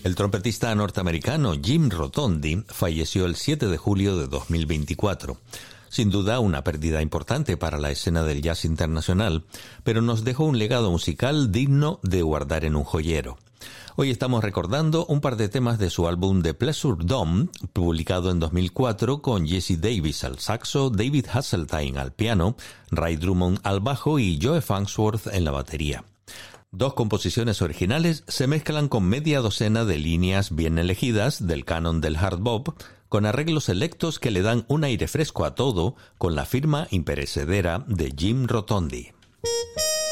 El trompetista norteamericano Jim Rotondi falleció el 7 de julio de 2024. Sin duda una pérdida importante para la escena del jazz internacional, pero nos dejó un legado musical digno de guardar en un joyero. Hoy estamos recordando un par de temas de su álbum The Pleasure Dome, publicado en 2004 con Jesse Davis al saxo, David Hasseltine al piano, Ray Drummond al bajo y Joe Farnsworth en la batería. Dos composiciones originales se mezclan con media docena de líneas bien elegidas del canon del hard bop, con arreglos selectos que le dan un aire fresco a todo, con la firma imperecedera de Jim Rotondi.